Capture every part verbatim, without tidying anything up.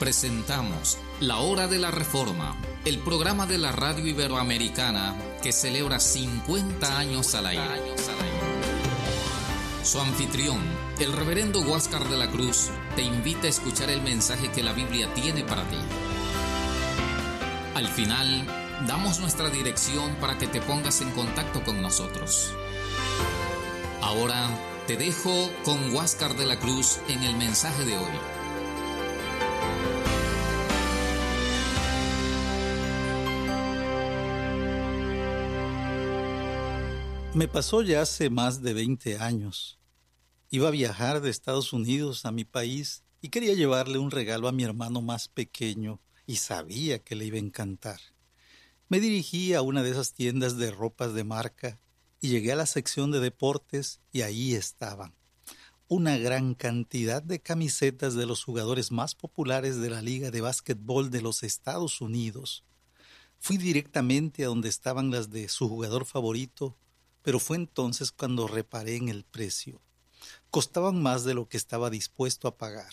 Presentamos La Hora de la Reforma, el programa de la radio iberoamericana que celebra cincuenta años al aire. Su anfitrión, el reverendo Huáscar de la Cruz, te invita a escuchar el mensaje que la Biblia tiene para ti. Al final, damos nuestra dirección para que te pongas en contacto con nosotros. Ahora te dejo con Huáscar de la Cruz en el mensaje de hoy. Me pasó ya hace más de veinte años. Iba a viajar de Estados Unidos a mi país y quería llevarle un regalo a mi hermano más pequeño y sabía que le iba a encantar. Me dirigí a una de esas tiendas de ropas de marca y llegué a la sección de deportes y ahí estaban una gran cantidad de camisetas de los jugadores más populares de la Liga de Básquetbol de los Estados Unidos. Fui directamente a donde estaban las de su jugador favorito, pero fue entonces cuando reparé en el precio. Costaban más de lo que estaba dispuesto a pagar.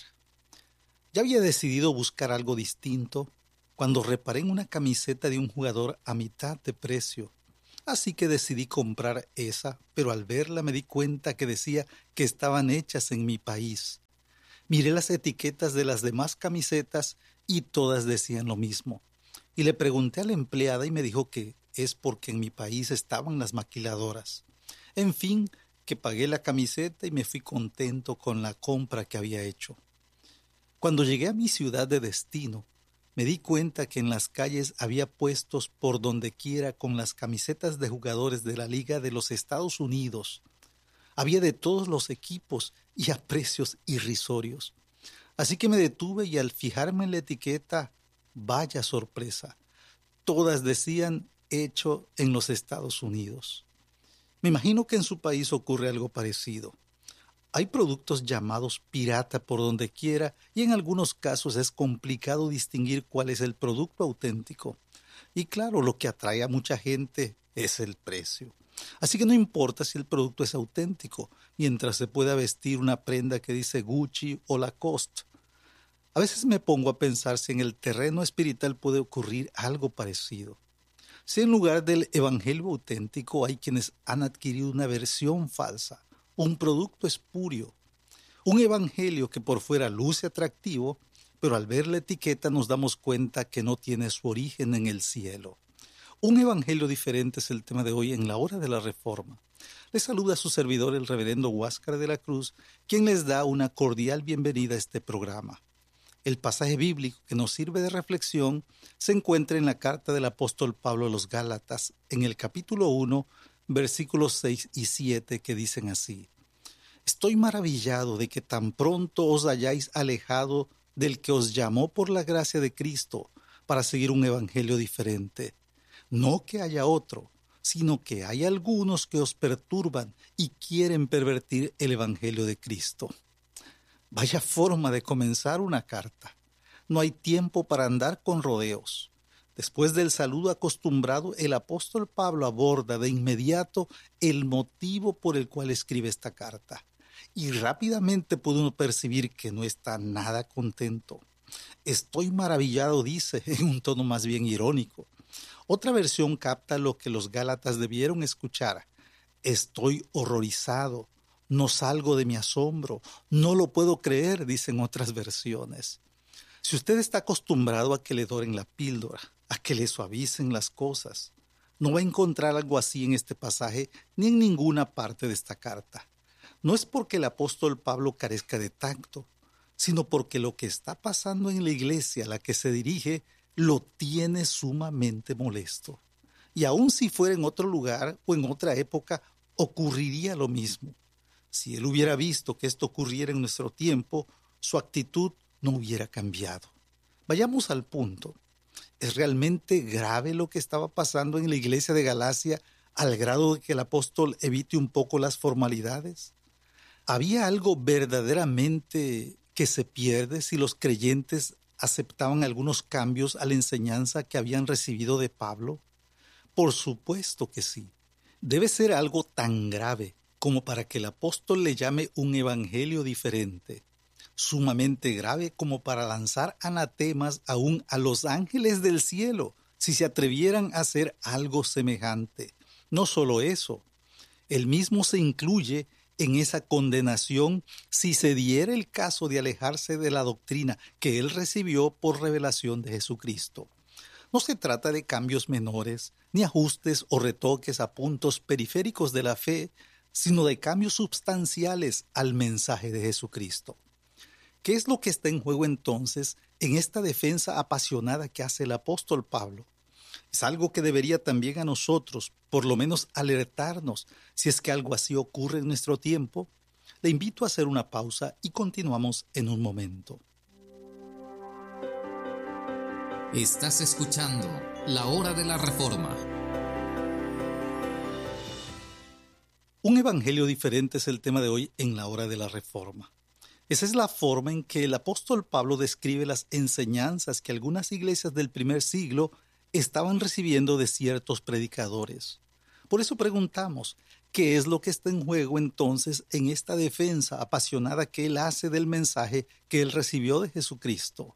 Ya había decidido buscar algo distinto cuando reparé en una camiseta de un jugador a mitad de precio. Así que decidí comprar esa, pero al verla me di cuenta que decía que estaban hechas en mi país. Miré las etiquetas de las demás camisetas y todas decían lo mismo. Y le pregunté a la empleada y me dijo que es porque en mi país estaban las maquiladoras. En fin, que pagué la camiseta y me fui contento con la compra que había hecho. Cuando llegué a mi ciudad de destino, me di cuenta que en las calles había puestos por donde quiera con las camisetas de jugadores de la Liga de los Estados Unidos. Había de todos los equipos y a precios irrisorios. Así que me detuve y al fijarme en la etiqueta, vaya sorpresa, todas decían hecho en los Estados Unidos. Me imagino que en su país ocurre algo parecido. Hay productos llamados pirata por donde quiera y en algunos casos es complicado distinguir cuál es el producto auténtico. Y claro, lo que atrae a mucha gente es el precio. Así que no importa si el producto es auténtico, mientras se pueda vestir una prenda que dice Gucci o Lacoste. A veces me pongo a pensar si en el terreno espiritual puede ocurrir algo parecido. Si en lugar del evangelio auténtico hay quienes han adquirido una versión falsa, un producto espurio, un evangelio que por fuera luce atractivo, pero al ver la etiqueta nos damos cuenta que no tiene su origen en el cielo. Un evangelio diferente es el tema de hoy en la Hora de la Reforma. Les saluda a su servidor el reverendo Huáscar de la Cruz, quien les da una cordial bienvenida a este programa. El pasaje bíblico que nos sirve de reflexión se encuentra en la carta del apóstol Pablo a los Gálatas, en el capítulo uno, versículos seis y siete, que dicen así: Estoy maravillado de que tan pronto os hayáis alejado del que os llamó por la gracia de Cristo para seguir un evangelio diferente. No que haya otro, sino que hay algunos que os perturban y quieren pervertir el evangelio de Cristo. Vaya forma de comenzar una carta. No hay tiempo para andar con rodeos. Después del saludo acostumbrado, el apóstol Pablo aborda de inmediato el motivo por el cual escribe esta carta. Y rápidamente puede uno percibir que no está nada contento. Estoy maravillado, dice, en un tono más bien irónico. Otra versión capta lo que los Gálatas debieron escuchar. Estoy horrorizado. No salgo de mi asombro, no lo puedo creer, dicen otras versiones. Si usted está acostumbrado a que le doren la píldora, a que le suavicen las cosas, no va a encontrar algo así en este pasaje ni en ninguna parte de esta carta. No es porque el apóstol Pablo carezca de tacto, sino porque lo que está pasando en la iglesia a la que se dirige lo tiene sumamente molesto. Y aun si fuera en otro lugar o en otra época, ocurriría lo mismo. Si él hubiera visto que esto ocurriera en nuestro tiempo, su actitud no hubiera cambiado. Vayamos al punto. ¿Es realmente grave lo que estaba pasando en la iglesia de Galacia al grado de que el apóstol evite un poco las formalidades? ¿Había algo verdaderamente que se pierde si los creyentes aceptaban algunos cambios a la enseñanza que habían recibido de Pablo? Por supuesto que sí. Debe ser algo tan grave como para que el apóstol le llame un evangelio diferente. sumamente grave como para lanzar anatemas aún a los ángeles del cielo si se atrevieran a hacer algo semejante. No solo eso, él mismo se incluye en esa condenación si se diera el caso de alejarse de la doctrina que él recibió por revelación de Jesucristo. No se trata de cambios menores, ni ajustes o retoques a puntos periféricos de la fe, sino de cambios sustanciales al mensaje de Jesucristo. ¿Qué es lo que está en juego entonces en esta defensa apasionada que hace el apóstol Pablo? Es algo que debería también a nosotros, por lo menos, alertarnos si es que algo así ocurre en nuestro tiempo. Le invito a hacer una pausa y continuamos en un momento. Estás escuchando La Hora de la Reforma. Un evangelio diferente es el tema de hoy en La Hora de la Reforma. Esa es la forma en que el apóstol Pablo describe las enseñanzas que algunas iglesias del primer siglo estaban recibiendo de ciertos predicadores. Por eso preguntamos, ¿qué es lo que está en juego entonces en esta defensa apasionada que él hace del mensaje que él recibió de Jesucristo?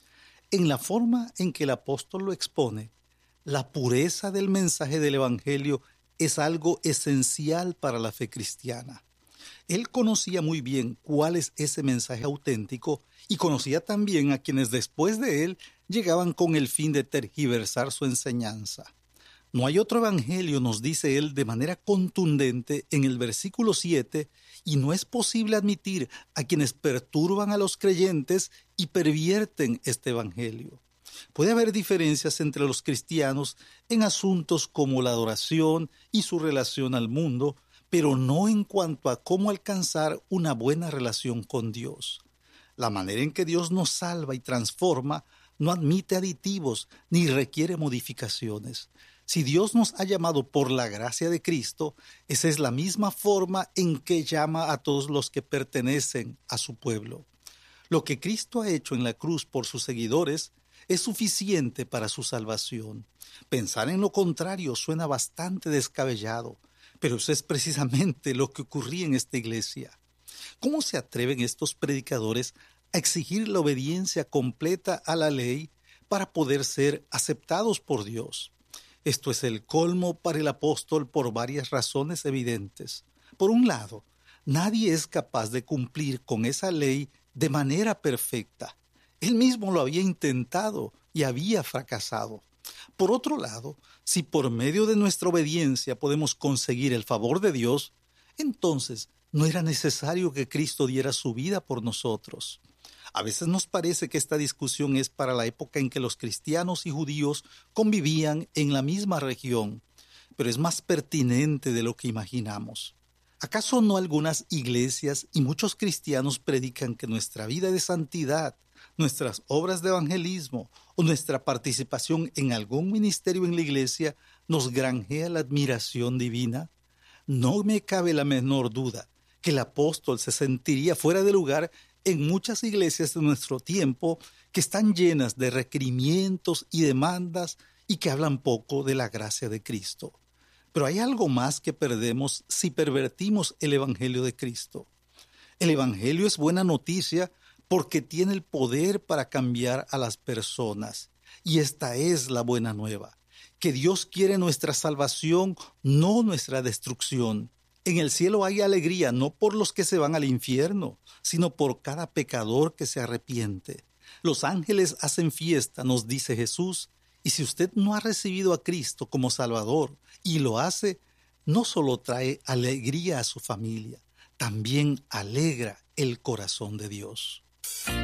En la forma en que el apóstol lo expone, la pureza del mensaje del evangelio es algo esencial para la fe cristiana. Él conocía muy bien cuál es ese mensaje auténtico y conocía también a quienes después de él llegaban con el fin de tergiversar su enseñanza. No hay otro evangelio, nos dice él de manera contundente en el versículo siete, y no es posible admitir a quienes perturban a los creyentes y pervierten este evangelio. Puede haber diferencias entre los cristianos en asuntos como la adoración y su relación al mundo, pero no en cuanto a cómo alcanzar una buena relación con Dios. La manera en que Dios nos salva y transforma no admite aditivos ni requiere modificaciones. Si Dios nos ha llamado por la gracia de Cristo, esa es la misma forma en que llama a todos los que pertenecen a su pueblo. Lo que Cristo ha hecho en la cruz por sus seguidores es suficiente para su salvación. Pensar en lo contrario suena bastante descabellado, pero eso es precisamente lo que ocurría en esta iglesia. ¿Cómo se atreven estos predicadores a exigir la obediencia completa a la ley para poder ser aceptados por Dios? Esto es el colmo para el apóstol por varias razones evidentes. Por un lado, nadie es capaz de cumplir con esa ley de manera perfecta. Él mismo lo había intentado y había fracasado. Por otro lado, si por medio de nuestra obediencia podemos conseguir el favor de Dios, entonces no era necesario que Cristo diera su vida por nosotros. A veces nos parece que esta discusión es para la época en que los cristianos y judíos convivían en la misma región, pero es más pertinente de lo que imaginamos. ¿Acaso no algunas iglesias y muchos cristianos predican que nuestra vida de santidad, nuestras obras de evangelismo o nuestra participación en algún ministerio en la iglesia nos granjea la admiración divina? No me cabe la menor duda que el apóstol se sentiría fuera de lugar en muchas iglesias de nuestro tiempo que están llenas de requerimientos y demandas y que hablan poco de la gracia de Cristo. Pero hay algo más que perdemos si pervertimos el evangelio de Cristo. El evangelio es buena noticia porque tiene el poder para cambiar a las personas. Y esta es la buena nueva, que Dios quiere nuestra salvación, no nuestra destrucción. En el cielo hay alegría, no por los que se van al infierno, sino por cada pecador que se arrepiente. Los ángeles hacen fiesta, nos dice Jesús, y si usted no ha recibido a Cristo como Salvador y lo hace, no solo trae alegría a su familia, también alegra el corazón de Dios.